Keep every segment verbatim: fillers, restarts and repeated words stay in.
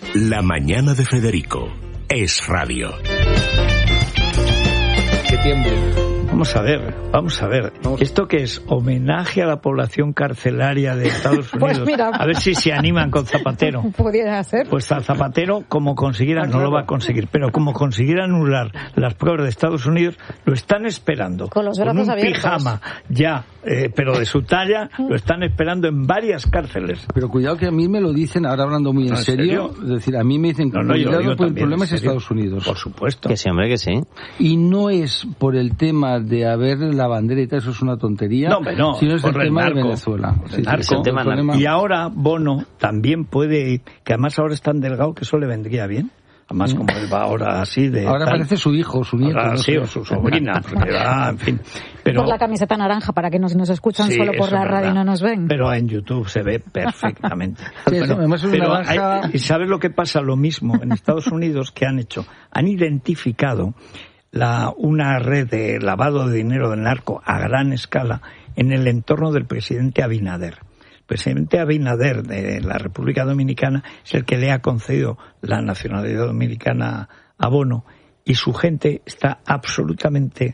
La mañana de Federico es radio. Que tiemble. Vamos a ver, vamos a ver. Vamos. ¿Esto qué es? ¿Homenaje a la población carcelaria de Estados Unidos? Pues mira, a ver si se animan con Zapatero. Pudiera ser. Pues a Zapatero, como consiguiera, no lo va a conseguir, pero como consiguiera anular las pruebas de Estados Unidos, lo están esperando. Con los brazos con un abiertos. pijama ya, eh, pero de su talla, lo están esperando en varias cárceles. Pero cuidado que a mí me lo dicen, ahora hablando muy en, ¿En serio, serio? es decir, a mí me dicen que no, no, cuidado, yo, yo pues el problema es serio. Estados Unidos. Por supuesto. Que sí, hombre, que sí. Y no es por el tema de haber la bandera y tal, eso es una tontería, no, hombre, no, sino es el el tema narco, de Venezuela. El Sí, narco, sí, el tema problema... Y ahora Bono también puede, que además ahora es tan delgado que eso le vendría bien. Además, como él va ahora así de... Ahora tal, parece su hijo, su nieto. ahora, no sí, sé. o su sobrina, porque va, en fin. Pero, por la camiseta naranja, para que nos, nos escuchan sí, solo por la radio y no nos ven. Pero en YouTube se ve perfectamente. Sí, bueno, además es pero una naranja... hay, ¿y sabes lo que pasa? Lo mismo en Estados Unidos que han hecho. Han identificado la, una red de lavado de dinero del narco a gran escala en el entorno del presidente Abinader. El presidente Abinader de la República Dominicana es el que le ha concedido la nacionalidad dominicana a Bono, y su gente está absolutamente,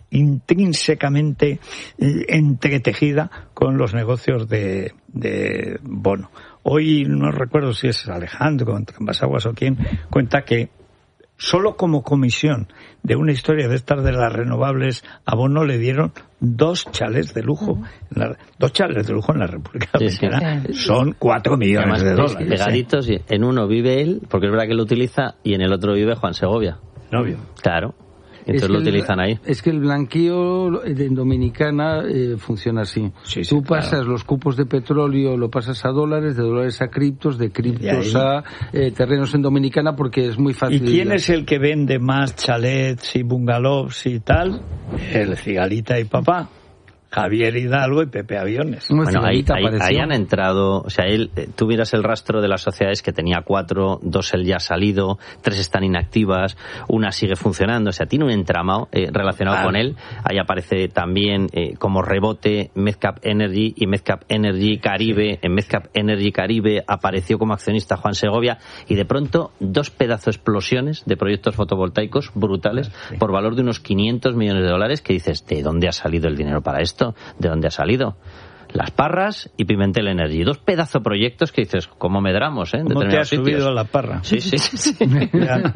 intrínsecamente eh, entretejida con los negocios de, de Bono. Hoy no recuerdo si es Alejandro, Trambasaguas o quién, cuenta que solo como comisión de una historia de estas de las renovables, a Bono le dieron dos chalets de lujo. Uh-huh. En la, dos chalets de lujo en la República Dominicana. Sí, sí. Son cuatro millones además, de dólares. Pegaditos, ¿sí? En uno vive él, porque es verdad que lo utiliza, y en el otro vive Juan Segovia. Novio. Claro. Entonces es lo el, utilizan ahí. Es que el blanqueo en Dominicana eh, funciona así. Sí, sí, Tú pasas claro. los cupos de petróleo, lo pasas a dólares, de dólares a criptos, de criptos a eh, terrenos en Dominicana, porque es muy fácil. ¿Y quién es el que vende más chalets y bungalows y tal? El Cigalita y papá. Javier Hidalgo y Pepe Aviones. Bueno, ahí, ahí, ahí han entrado, o sea, él, tú miras el rastro de las sociedades que tenía cuatro, dos él ya ha salido, tres están inactivas, una sigue funcionando, o sea, tiene un entramado eh, relacionado claro. con él. Ahí aparece también eh, como rebote Medcap Energy y Medcap Energy Caribe. En Medcap Energy Caribe apareció como accionista Juan Segovia, y de pronto dos pedazos explosiones de proyectos fotovoltaicos brutales sí. por valor de unos quinientos millones de dólares, que dices, ¿de dónde ha salido el dinero para esto? ¿De dónde ha salido? Las Parras y Pimentel Energy. Dos pedazos de proyectos que dices, ¿cómo medramos? ¿eh? En ¿Cómo te has sitios. subido a la Parra? Sí, sí, sí. Ya,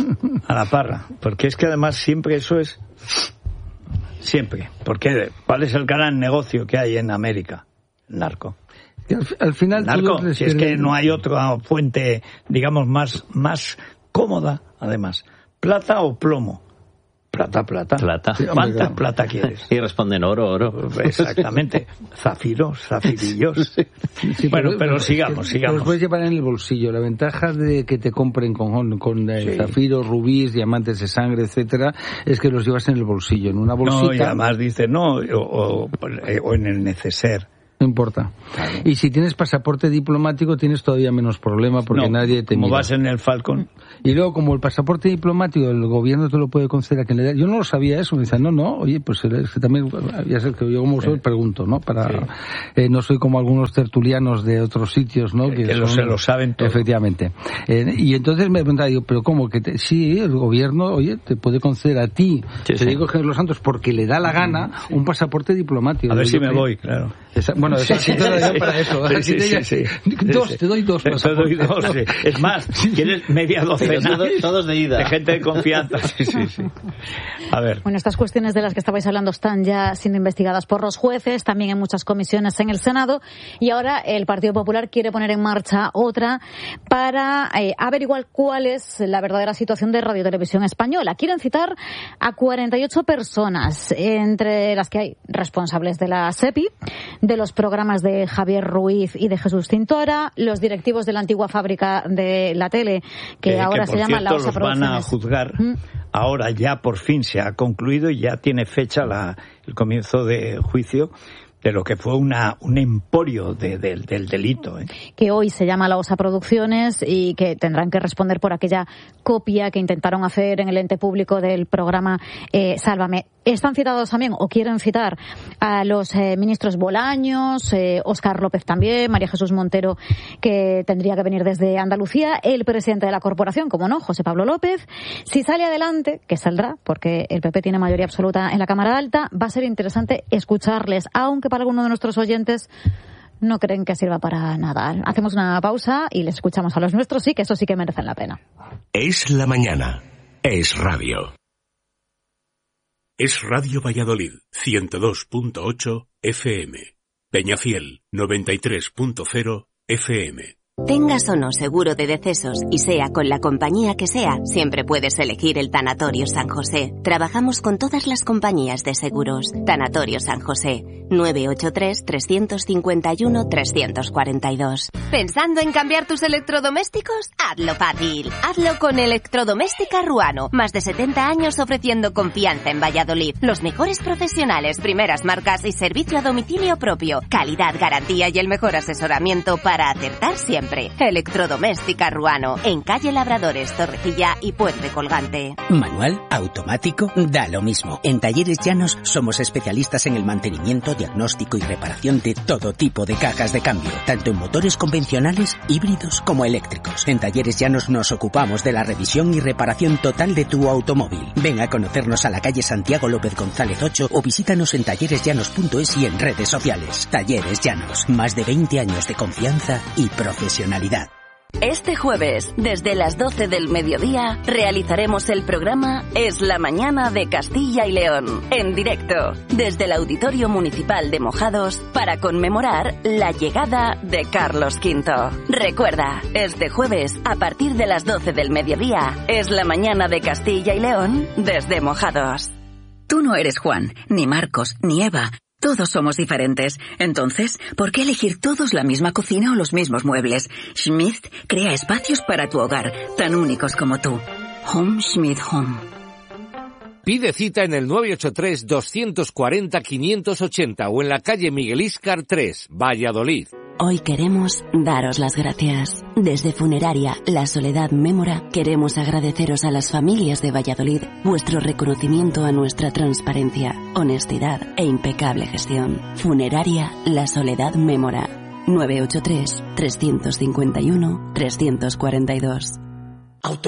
a la Parra. Porque es que además siempre eso es... Siempre. Porque ¿cuál es el gran negocio que hay en América? El narco. Al, al final... El narco. Si es que no hay otra fuente, digamos, más, más cómoda, además. ¿Plata o plomo? Plata, plata. Plata. ¿Cuánta plata quieres? Y responden oro, oro. Exactamente. Zafiros, zafirillos. Sí, bueno, pero, pero sigamos, que, sigamos. Los puedes llevar en el bolsillo. La ventaja de que te compren con, con eh, sí. zafiros, rubíes, diamantes de sangre, etcétera, es que los llevas en el bolsillo, en una bolsita. No, y además dice, no, o, o, o en el neceser. No importa. Claro. Y si tienes pasaporte diplomático tienes todavía menos problema porque no, nadie te como mira. Vas en el Falcon. Y luego, como el pasaporte diplomático el gobierno te lo puede conceder a quien le da. Yo no lo sabía eso. Me dicen, no, no, oye, pues es que también, ya sé que yo como soy, sí. pregunto, ¿no? Para sí. eh, no soy como algunos tertulianos de otros sitios, ¿no? Que, que son, se lo saben todo. Efectivamente. Eh, y entonces me preguntaba, digo, pero ¿cómo? que te, Sí, el gobierno, oye, te puede conceder a ti, sí, te sí. digo Jesús los Santos, porque le da la gana sí. un pasaporte diplomático. A ver si me voy, claro. Esa, bueno, eso sí, te doy para eso. Sí, sí, sí, sí. Dos, te doy dos. Te doy dos, sí. Es más, ¿quieres media docena? Todos, todos de ida. De gente de confianza. Sí, sí, sí. A ver. Bueno, estas cuestiones de las que estabais hablando están ya siendo investigadas por los jueces, también en muchas comisiones en el Senado, y ahora el Partido Popular quiere poner en marcha otra para eh, averiguar cuál es la verdadera situación de Radio Televisión Española. Quieren citar a cuarenta y ocho personas, entre las que hay responsables de la SEPI, de los programas de Javier Ruiz y de Jesús Cintora, los directivos de la antigua fábrica de la tele, que eh, ahora que se llama La Osa los van a juzgar. ¿Mm? Ahora ya por fin se ha concluido y ya tiene fecha la, el comienzo de juicio de lo que fue una un emporio de, de, del delito. ¿eh? Que hoy se llama La Osa Producciones y que tendrán que responder por aquella copia que intentaron hacer en el ente público del programa eh, Sálvame. Están citados también, o quieren citar, a los eh, ministros Bolaños, eh, Óscar López también, María Jesús Montero, que tendría que venir desde Andalucía, el presidente de la corporación, como no, José Pablo López. Si sale adelante, que saldrá, porque el P P tiene mayoría absoluta en la Cámara Alta, va a ser interesante escucharles, aunque para algunos de nuestros oyentes no creen que sirva para nada. Hacemos una pausa y les escuchamos a los nuestros, sí, que eso sí que merecen la pena. Es la mañana. Es radio. Es Radio Valladolid, ciento dos punto ocho F M. Peñafiel, noventa y tres punto cero F M. Tengas o no seguro de decesos y sea con la compañía que sea, siempre puedes elegir el Tanatorio San José. Trabajamos con todas las compañías de seguros. Tanatorio San José, nueve ocho tres, tres cinco uno, tres cuatro dos. ¿Pensando en cambiar tus electrodomésticos? Hazlo fácil. Hazlo con Electrodoméstica Ruano. Más de setenta años ofreciendo confianza en Valladolid. Los mejores profesionales, primeras marcas y servicio a domicilio propio. Calidad, garantía y el mejor asesoramiento para acertar siempre. Electrodoméstica Ruano, en calle Labradores, Torrecilla y Puente Colgante. Manual, automático, da lo mismo. En Talleres Llanos somos especialistas en el mantenimiento, diagnóstico y reparación de todo tipo de cajas de cambio, tanto en motores convencionales, híbridos como eléctricos. En Talleres Llanos nos ocupamos de la revisión y reparación total de tu automóvil. Ven a conocernos a la calle Santiago López González ocho o visítanos en talleres llanos punto es y en redes sociales. Talleres Llanos, más de veinte años de confianza y profesionalidad. Este jueves, desde las doce del mediodía, realizaremos el programa Es la Mañana de Castilla y León, en directo, desde el Auditorio Municipal de Mojados, para conmemorar la llegada de Carlos quinto. Recuerda, este jueves, a partir de las doce del mediodía, Es la Mañana de Castilla y León, desde Mojados. Tú no eres Juan, ni Marcos, ni Eva. Todos somos diferentes. Entonces, ¿por qué elegir todos la misma cocina o los mismos muebles? Schmidt crea espacios para tu hogar, tan únicos como tú. Home Schmidt Home. Pide cita en el nueve ocho tres, dos cuatro cero, cinco ocho cero o en la calle Miguel Íscar tres, Valladolid. Hoy queremos daros las gracias. Desde Funeraria La Soledad Mémora queremos agradeceros a las familias de Valladolid vuestro reconocimiento a nuestra transparencia, honestidad e impecable gestión. Funeraria La Soledad Mémora, nueve ocho tres, tres cinco uno, tres cuatro dos.